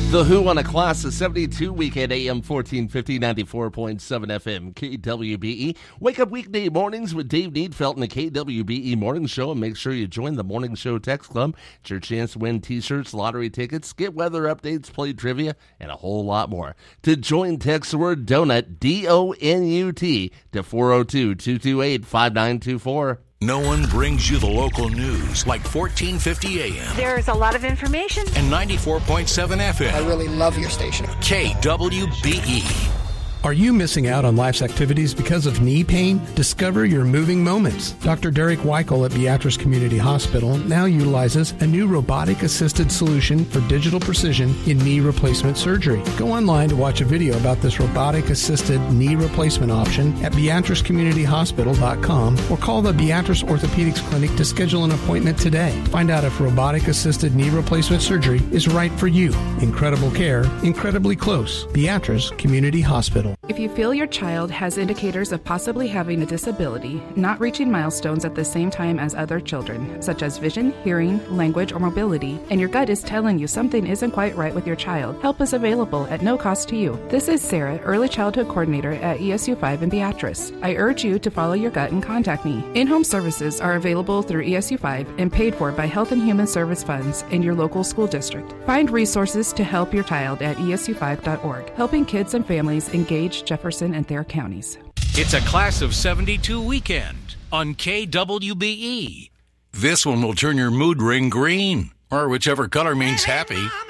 The Who on a Class of 72 weekend AM 1450 94.7 FM KWBE. Wake up weekday mornings with Dave Needfelt in the KWBE Morning Show, and make sure you join the Morning Show Text Club. It's your chance to win t-shirts, lottery tickets, get weather updates, play trivia, and a whole lot more. To join, text the word donut, D-O-N-U-T, to 402-228-5924. No one brings you the local news like 1450 AM. There's a lot of information. And 94.7 FM. I really love your station. KWBE. Are you missing out on life's activities because of knee pain? Discover your moving moments. Dr. Derek Weichel at Beatrice Community Hospital now utilizes a new robotic-assisted solution for digital precision in knee replacement surgery. Go online to watch a video about this robotic-assisted knee replacement option at beatricecommunityhospital.com or call the Beatrice Orthopedics Clinic to schedule an appointment today. Find out if robotic-assisted knee replacement surgery is right for you. Incredible care, incredibly close. Beatrice Community Hospital. If you feel your child has indicators of possibly having a disability, not reaching milestones at the same time as other children, such as vision, hearing, language, or mobility, and your gut is telling you something isn't quite right with your child, help is available at no cost to you. This is Sarah, Early Childhood Coordinator at ESU5 in Beatrice. I urge you to follow your gut and contact me. In-home services are available through ESU5 and paid for by Health and Human Service funds in your local school district. Find resources to help your child at ESU5.org, helping kids and families engage Jefferson and Thayer counties. It's a Class of 72 weekend on KWBE. This one will turn your mood ring green, or whichever color means happy.